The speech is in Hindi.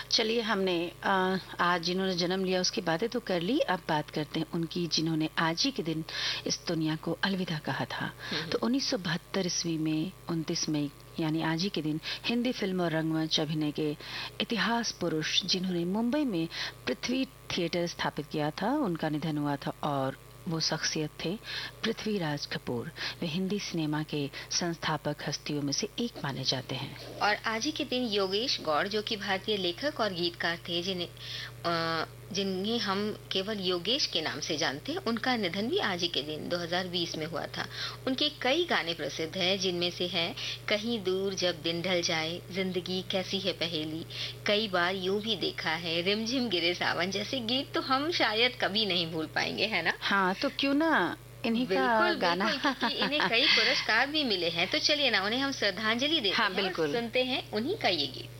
चलिए, हमने आज जिन्होंने जन्म लिया उसकी बातें तो कर ली, अब बात करते हैं उनकी जिन्होंने आज ही के दिन इस दुनिया को अलविदा कहा था। तो 1972 ईस्वी में 29 मई यानी आज ही के दिन हिंदी फिल्म और रंगमंच अभिनय के इतिहास पुरुष जिन्होंने मुंबई में पृथ्वी थिएटर स्थापित किया था, उनका निधन हुआ था। और वो शख्सियत थे पृथ्वीराज कपूर। वे हिंदी सिनेमा के संस्थापक हस्तियों में से एक माने जाते हैं। और आज ही के दिन योगेश गौड़, जो कि भारतीय लेखक और गीतकार थे, जिन्हें हम केवल योगेश के नाम से जानते हैं, उनका निधन भी आज ही के दिन 2020 में हुआ था। उनके कई गाने प्रसिद्ध हैं, जिनमें से हैं कहीं दूर जब दिन ढल जाए, जिंदगी कैसी है पहेली, कई बार यूं भी देखा है, रिमझिम गिरे सावन जैसे गीत तो हम शायद कभी नहीं भूल पाएंगे, है ना? हाँ, तो क्यों ना इन्हीं का गाना। बिल्कुल, इन्हें कई पुरस्कार भी मिले हैं। तो चलिए ना, उन्हें हम श्रद्धांजलि देते हैं। बिल्कुल। सुनते हैं उन्हीं का ये गीत।